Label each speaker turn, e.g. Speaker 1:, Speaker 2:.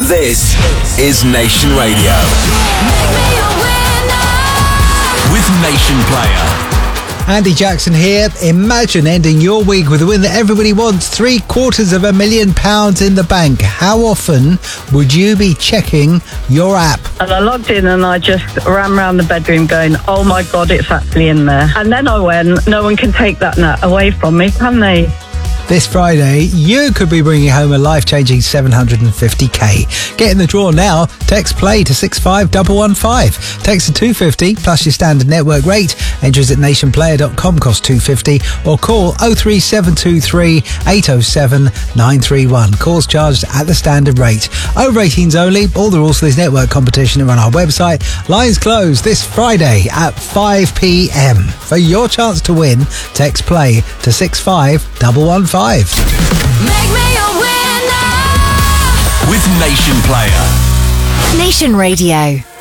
Speaker 1: This is Nation Radio. With Nation Player.
Speaker 2: Andy Jackson here. Imagine ending your week with a win that everybody wants, £750,000 in the bank. How often would you be checking your app?
Speaker 3: And I logged in and I just ran around the bedroom going, oh my God, it's actually in there. And then I went, no one can take that net away from me, can they?
Speaker 2: This Friday, you could be bringing home a life-changing $750,000. Get in the draw now. Text PLAY to 65115. Text to 250 plus your standard network rate. Entries at nationplayer.com cost $250 or call 03723 807 931. Calls charged at the standard rate. Over 18s only. All the rules for this network competition are on our website. Lines close this Friday at 5 p.m. For your chance to win, text PLAY to 65115.
Speaker 1: Make me a winner with Nation Player.
Speaker 4: Nation Radio.